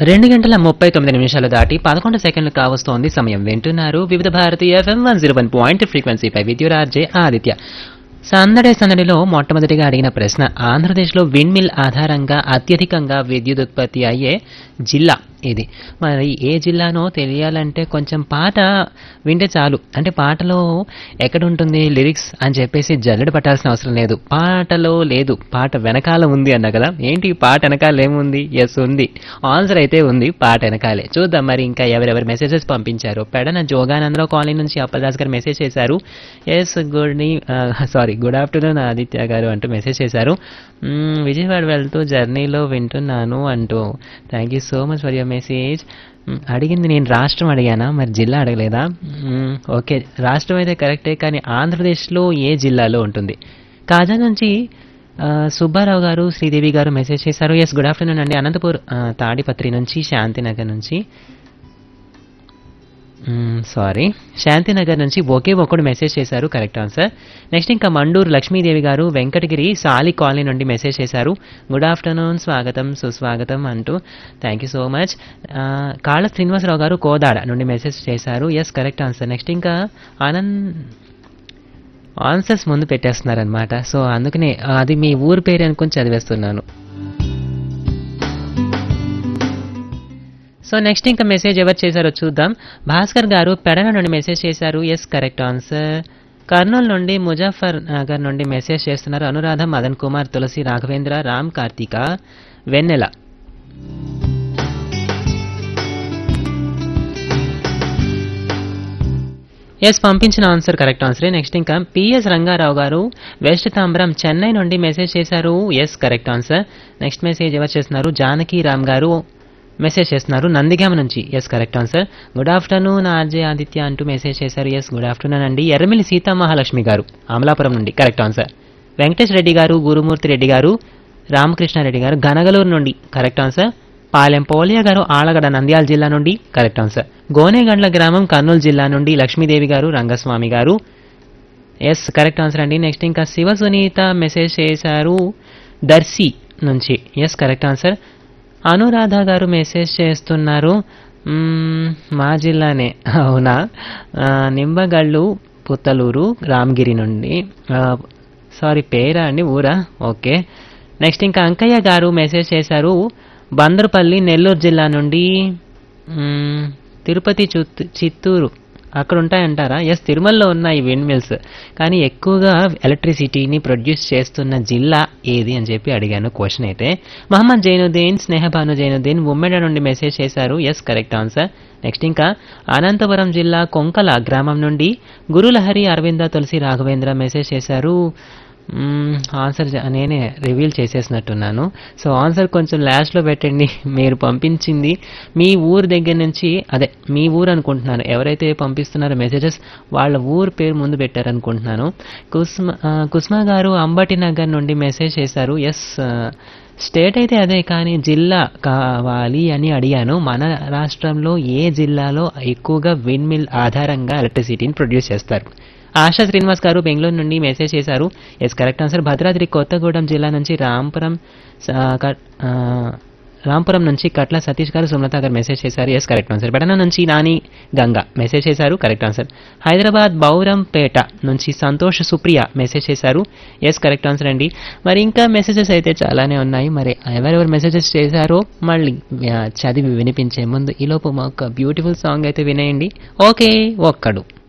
2 గంటల 39 నిమిషాలు దాటి 11 సెకండ్లు కావస్తోంది సమయం. వింటున్నారు వివిధ భారతీయ FM 101 ఫ్రీక్వెన్సీపై విద్యురార్జే ఆదిత్య. సందడిలో మొట్టమొదటిగా అడిగిన ప్రశ్న, ఆంధ్రప్రదేశ్లో విండ్ మిల్ ఆధారంగా అత్యధికంగా విద్యుత్ ఉత్పత్తి అయ్యే జిల్లా ఇది. మరి ఏ జిల్లానో తెలియాలంటే కొంచెం పాట వింటే చాలు. అంటే పాటలో ఎక్కడుంటుంది లిరిక్స్ అని చెప్పేసి జల్లెడ పట్టాల్సిన అవసరం లేదు. పాటలో లేదు, పాట వెనకాల ఉంది అన్నా కదా. ఏంటి పాట వెనకాల ఏముంది? ఎస్ ఉంది, ఆన్సర్ అయితే ఉంది పాట వెనకాలే. చూద్దాం మరి ఇంకా ఎవరెవరు మెసేజెస్ పంపించారు. పెడన జోగానందరావు కాలనీ నుంచి అప్పదాస్ గారు మెసేజ్ చేశారు. ఎస్ గుడ్ ఆఫ్టర్నూన్ ఆదిత్య గారు అంటూ మెసేజ్ చేశారు. విజయవాడ వెళ్తూ జర్నీలో వింటున్నాను అంటూ. Thank you so much for your message. అడిగింది నేను రాష్ట్రం అడిగానా, మరి జిల్లా అడగలేదా? ఓకే, రాష్ట్రం అయితే కరెక్టే, కానీ ఆంధ్రప్రదేశ్లో ఏ జిల్లాలో ఉంటుంది? కాజా నుంచి సుబ్బారావు గారు శ్రీదేవి గారు మెసేజ్ చేశారు. ఎస్ గుడ్ ఆఫ్టర్నూన్ అండి. అనంతపూర్ తాడిపత్రి నుంచి శాంతినగర్ నుంచి శాంతినగర్ నుంచి ఒకే ఒక్కడు మెసేజ్ చేశారు. Correct answer. నెక్స్ట్ ఇంకా మండూరు లక్ష్మీదేవి గారు వెంకటగిరి సాలి కాలనీ నుండి మెసేజ్ చేశారు. గుడ్ ఆఫ్టర్నూన్, స్వాగతం సుస్వాగతం అంటూ. Thank you so much. కాళ్ళ శ్రీనివాసరావు గారు కోదాడ నుండి మెసేజ్ చేశారు. Yes correct answer. నెక్స్ట్ ఇంకా ఆన్సర్స్ ముందు పెట్టేస్తున్నారనమాట. సో అందుకనే అది మీ ఊరు పేరు అనుకుని చదివేస్తున్నాను. సో నెక్స్ట్ ఇంకా మెసేజ్ ఎవరు చేశారో చూద్దాం. భాస్కర్ గారు పెడన నుండి మెసేజ్ చేశారు. Yes correct answer. కర్నూలు నుండి ముజాఫర్ నగర్ నుండి మెసేజ్ చేస్తున్నారు. అనురాధ, మదన్ కుమార్, తులసి, రాఘవేంద్ర, రామ్, కార్తీక, వెన్నెల. ఎస్ పంపించిన ఆన్సర్ కరెక్ట్ ఆన్సరే. నెక్స్ట్ ఇంకా పిఎస్ రంగారావు గారు వెస్ట్ తాంబ్రం చెన్నై నుండి మెసేజ్ చేశారు. Yes correct answer. Next message ఎవరు చేస్తున్నారు? జానకి రామ్ గారు మెసేజ్ చేస్తున్నారు నందిగామ నుంచి. Yes correct answer. Good afternoon RJ Aditya అంటూ మెసేజ్ చేశారు. ఎస్ గుడ్ ఆఫ్టర్నూన్ అండి. ఎర్రమిల్లి సీతామహాలక్ష్మి గారు అమలాపురం నుండి. Correct answer. వెంకటేష్ రెడ్డి గారు, గురుమూర్తి రెడ్డి గారు, రామకృష్ణారెడ్డి గారు గనగలూరు నుండి. Correct answer. పాలెం పోలియా గారు ఆలగడ నంద్యాల జిల్లా నుండి. Correct answer. గోనేగండ్ల గ్రామం కర్నూలు జిల్లా నుండి లక్ష్మీదేవి గారు, రంగస్వామి గారు. ఎస్ కరెక్ట్ ఆన్సర్ అండి. నెక్స్ట్ ఇంకా శివ సునీత మెసేజ్ చేశారు దర్శి నుంచి. Yes correct answer. అనురాధ గారు మెసేజ్ చేస్తున్నారు మా జిల్లానే. అవునా? నింబగళ్ళు పుత్తలూరు రామగిరి నుండి. పేరా అండి, ఊరా? ఓకే. నెక్స్ట్ ఇంకా అంకయ్య గారు మెసేజ్ చేశారు బందరుపల్లి నెల్లూరు జిల్లా నుండి. తిరుపతి చిత్తూరు అక్కడ ఉంటాయంటారా? ఎస్ తిరుమలలో ఉన్నాయి విండ్ మిల్స్, కానీ ఎక్కువగా ఎలక్ట్రిసిటీని ప్రొడ్యూస్ చేస్తున్న జిల్లా ఏది అని చెప్పి అడిగాను క్వశ్చన్ అయితే. మహమ్మద్ జైనుద్దీన్, స్నేహబాను జైనుద్దీన్ ఉమ్మెడ నుండి మెసేజ్ చేశారు. Yes correct answer. నెక్స్ట్ ఇంకా అనంతపురం జిల్లా కొంకల గ్రామం నుండి గురులహరి, అరవింద, తులసి, రాఘవేంద్ర మెసేజ్ చేశారు. ఆన్సర్ నేనే రివీల్ చేసేసినట్టున్నాను. సో ఆన్సర్ కొంచెం లాస్ట్లో పెట్టండి. మీరు పంపించింది మీ ఊరు దగ్గర నుంచి, అదే మీ ఊరు అనుకుంటున్నాను. ఎవరైతే పంపిస్తున్నారో మెసేజెస్ వాళ్ళ ఊరు పేరు ముందు పెట్టారనుకుంటున్నాను. కుస్మా గారు అంబటి నగర్ నుండి మెసేజ్ చేశారు. ఎస్ స్టేట్ అయితే అదే, కానీ జిల్లా కావాలి అని అడిగాను. మన రాష్ట్రంలో ఏ జిల్లాలో ఎక్కువగా విండ్ మిల్ ఆధారంగా ఎలక్ట్రిసిటీని ప్రొడ్యూస్ చేస్తారు? ఆశా శ్రీనివాస్ గారు బెంగళూరు నుండి మెసేజ్ చేశారు. Yes correct answer. Bhadradri Kothagudem జిల్లా నుంచి రాంపురం నుంచి కట్ల సతీష్ గారు, సుమలత గారు మెసేజ్ చేశారు. Yes correct answer. బెడన నుంచి నాని గంగా మెసేజ్ చేశారు. Correct answer. హైదరాబాద్ బౌరంపేట నుంచి సంతోష్ సుప్రియ మెసేజ్ చేశారు. ఎస్ కరెక్ట్ ఆన్సర్ అండి. మరి ఇంకా మెసేజెస్ అయితే చాలానే ఉన్నాయి. మరి ఎవరెవరు మెసేజెస్ చేశారో మళ్ళీ చదివి వినిపించే ముందు ఈలోపు ఒక బ్యూటిఫుల్ సాంగ్ అయితే వినేయండి. ఓకే ఒక్కడు.